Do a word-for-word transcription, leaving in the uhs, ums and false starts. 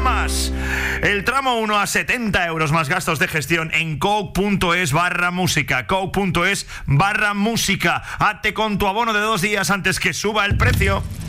más. El tramo uno a setenta euros más gastos de gestión en coke.es barra música. coke.es barra música. Hazte con tu abono de dos días antes que suba el precio.